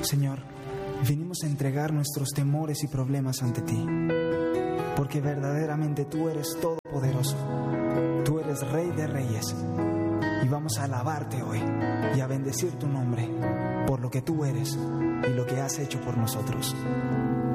Señor, venimos a entregar nuestros temores y problemas ante ti, porque verdaderamente tú eres todopoderoso, tú eres Rey de Reyes, y vamos a alabarte hoy y a bendecir tu nombre por lo que tú eres y lo que has hecho por nosotros.